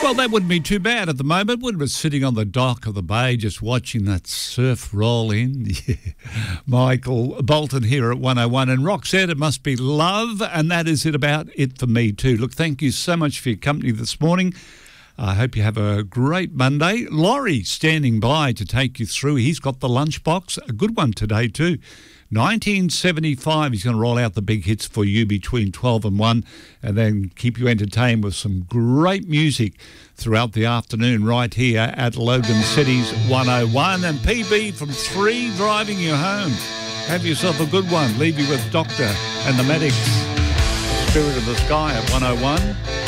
Well, that wouldn't be too bad at the moment. We're sitting on the dock of the bay just watching that surf roll in. Yeah. Michael Bolton here at 101. And Roxette, it must be love, and that is about it for me too. Look, thank you so much for your company this morning. I hope you have a great Monday. Laurie standing by to take you through. He's got the lunchbox, a good one today too. 1975, he's going to roll out the big hits for you between 12 and 1 and then keep you entertained with some great music throughout the afternoon right here at Logan City's 101. And PB from 3 driving you home. Have yourself a good one. Leave you with Doctor and the Medics. Spirit of the Sky at 101.